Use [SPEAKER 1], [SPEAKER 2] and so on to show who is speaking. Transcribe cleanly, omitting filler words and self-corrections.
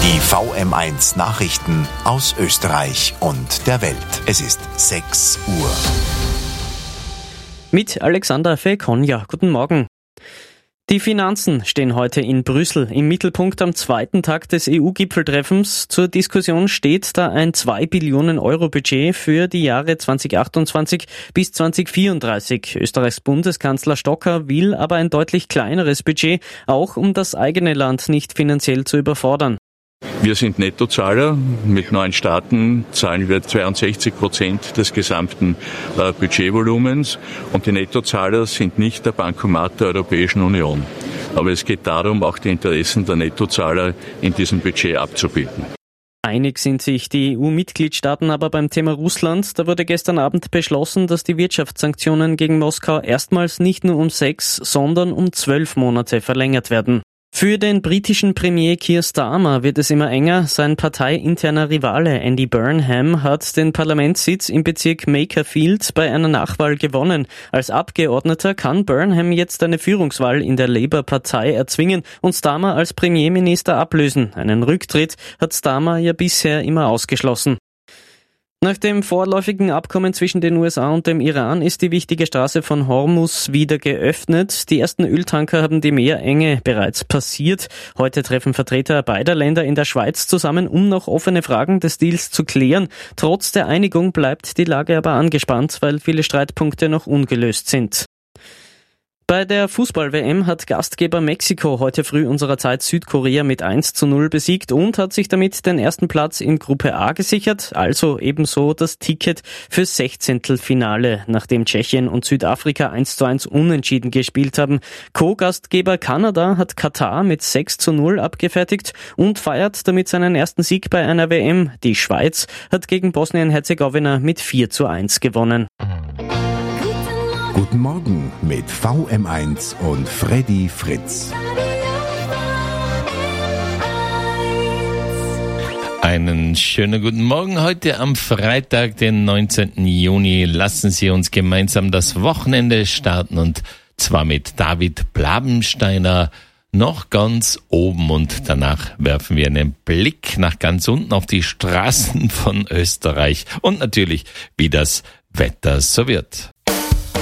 [SPEAKER 1] Die VM1 Nachrichten aus Österreich und der Welt. Es ist 6 Uhr.
[SPEAKER 2] Mit Alexander Fekonja. Guten Morgen. Die Finanzen stehen heute in Brüssel im Mittelpunkt am zweiten Tag des EU-Gipfeltreffens. Zur Diskussion steht da ein 2 Billionen Euro Budget für die Jahre 2028 bis 2034. Österreichs Bundeskanzler Stocker will aber ein deutlich kleineres Budget, auch um das eigene Land nicht finanziell zu überfordern.
[SPEAKER 3] Wir sind Nettozahler. Mit 9 Staaten zahlen wir 62% des gesamten Budgetvolumens. Und die Nettozahler sind nicht der Bankomat der Europäischen Union. Aber es geht darum, auch die Interessen der Nettozahler in diesem Budget abzubilden.
[SPEAKER 2] Einig sind sich die EU-Mitgliedstaaten aber beim Thema Russland. Da wurde gestern Abend beschlossen, dass die Wirtschaftssanktionen gegen Moskau erstmals nicht nur um 6, sondern um 12 Monate verlängert werden. Für den britischen Premier Keir Starmer wird es immer enger. Sein parteiinterner Rivale Andy Burnham hat den Parlamentssitz im Bezirk Makerfield bei einer Nachwahl gewonnen. Als Abgeordneter kann Burnham jetzt eine Führungswahl in der Labour-Partei erzwingen und Starmer als Premierminister ablösen. Einen Rücktritt hat Starmer ja bisher immer ausgeschlossen. Nach dem vorläufigen Abkommen zwischen den USA und dem Iran ist die wichtige Straße von Hormuz wieder geöffnet. Die ersten Öltanker haben die Meerenge bereits passiert. Heute treffen Vertreter beider Länder in der Schweiz zusammen, um noch offene Fragen des Deals zu klären. Trotz der Einigung bleibt die Lage aber angespannt, weil viele Streitpunkte noch ungelöst sind. Bei der Fußball-WM hat Gastgeber Mexiko heute früh unserer Zeit Südkorea mit 1:0 besiegt und hat sich damit den ersten Platz in Gruppe A gesichert, also ebenso das Ticket fürs Sechzehntelfinale, nachdem Tschechien und Südafrika 1:1 unentschieden gespielt haben. Co-Gastgeber Kanada hat Katar mit 6:0 abgefertigt und feiert damit seinen ersten Sieg bei einer WM. Die Schweiz hat gegen Bosnien-Herzegowina mit 4:1 gewonnen.
[SPEAKER 1] Guten Morgen mit VM1 und Freddy Fritz.
[SPEAKER 4] Einen schönen guten Morgen heute am Freitag, den 19. Juni. Lassen Sie uns gemeinsam das Wochenende starten und zwar mit David Blabensteiner noch ganz oben und danach werfen wir einen Blick nach ganz unten auf die Straßen von Österreich und natürlich, wie das Wetter so wird.